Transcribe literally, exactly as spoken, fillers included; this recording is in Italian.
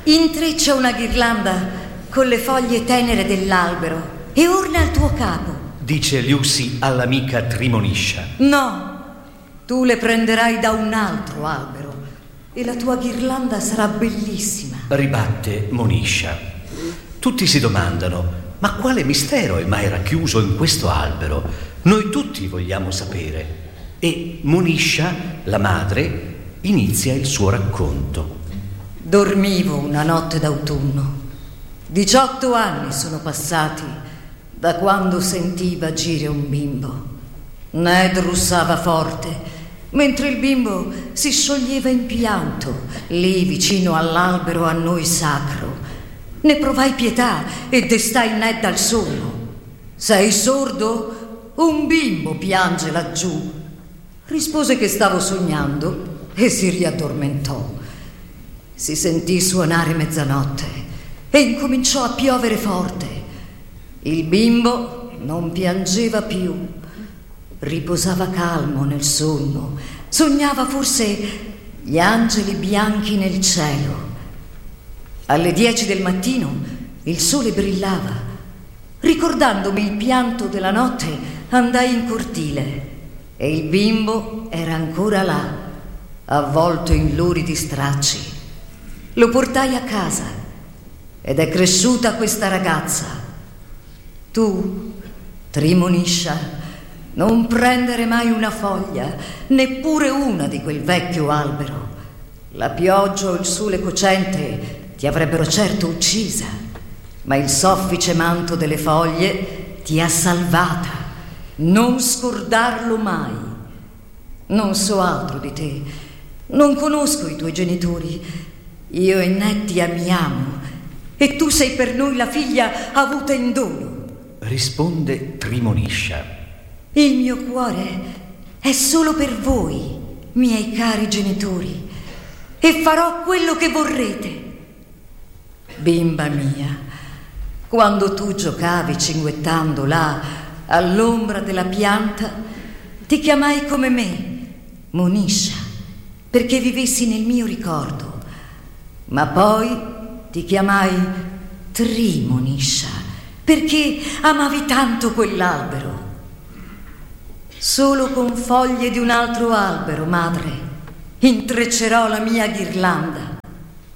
Intreccia una ghirlanda con le foglie tenere dell'albero e orna il tuo capo, dice Lucy all'amica Trimoniscia. No, tu le prenderai da un altro albero e la tua ghirlanda sarà bellissima, ribatte Moniscia. Tutti si domandano: ma quale mistero è mai racchiuso in questo albero? Noi tutti vogliamo sapere. E Moniscia, la madre, inizia il suo racconto. Dormivo una notte d'autunno. Diciotto anni sono passati da quando sentii vagire un bimbo. Ned russava forte, mentre il bimbo si scioglieva in pianto, lì vicino all'albero a noi sacro. Ne provai pietà e destai Ned dal sonno. Sei sordo? Un bimbo piange laggiù. Rispose che stavo sognando e si riaddormentò. Si sentì suonare mezzanotte e incominciò a piovere forte. Il bimbo non piangeva più, riposava calmo nel sonno, sognava forse gli angeli bianchi nel cielo. Alle dieci del mattino il sole brillava. Ricordandomi il pianto della notte, andai in cortile e il bimbo era ancora là, avvolto in luridi stracci. Lo portai a casa ed è cresciuta questa ragazza. Tu, Trimoniscia, non prendere mai una foglia, neppure una di quel vecchio albero. La pioggia o il sole cocente ti avrebbero certo uccisa, ma il soffice manto delle foglie ti ha salvata. Non scordarlo mai. Non so altro di te. Non conosco i tuoi genitori. Io e Ned ti amiamo e tu sei per noi la figlia avuta in dono, risponde Trimoniscia. Il mio cuore è solo per voi, miei cari genitori, e farò quello che vorrete. Bimba mia, quando tu giocavi cinguettando là all'ombra della pianta, ti chiamai come me, Moniscia, perché vivessi nel mio ricordo. Ma poi ti chiamai Trimoniscia perché amavi tanto quell'albero. Solo con foglie di un altro albero, madre, intreccerò la mia ghirlanda